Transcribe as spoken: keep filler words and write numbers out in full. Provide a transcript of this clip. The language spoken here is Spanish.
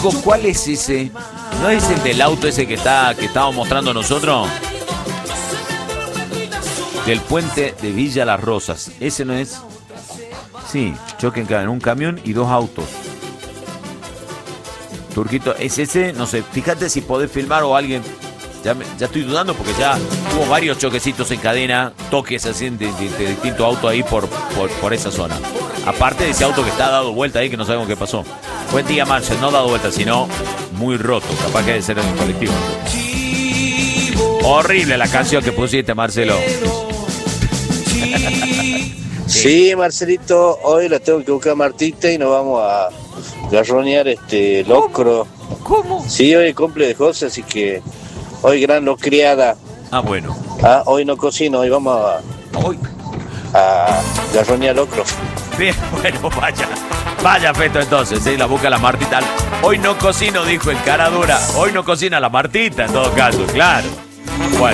¿Cuál es ese? ¿No es el del auto ese que está que estábamos mostrando nosotros? Del puente de Villa Las Rosas. ¿Ese no es? Sí, choque en un camión y dos autos. Turquito, ¿es ese? No sé, fíjate si podés filmar o alguien. Ya, me, ya estoy dudando porque ya hubo varios choquecitos en cadena, toques así de, de, de distintos autos ahí por, por, por esa zona. Aparte de ese auto que está dado vuelta ahí que no sabemos qué pasó. Buen día, Marcel, no dado vuelta, sino muy roto. Capaz que debe ser en el colectivo. Horrible la canción que pusiste, Marcelo. Sí, Marcelito, hoy la tengo que buscar a Martita y nos vamos a garronear este locro. ¿Cómo? Sí, hoy cumple de José, así que hoy gran locriada. Ah, bueno. Ah, hoy no cocino, hoy vamos a, Hoy. a garronear locro. Bien, bueno, vaya. Vaya, Feto, entonces, ¿sí? La busca la Martita. Hoy no cocino, dijo el cara dura. Hoy no cocina la Martita, en todo caso, claro. Bueno.